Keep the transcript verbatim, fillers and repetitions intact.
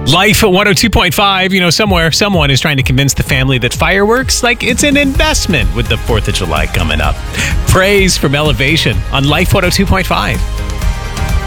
Life at one oh two point five, you know, somewhere, someone is trying to convince the family that fireworks, like it's an investment with the fourth of July coming up. Praise from Elevation on Life one oh two point five.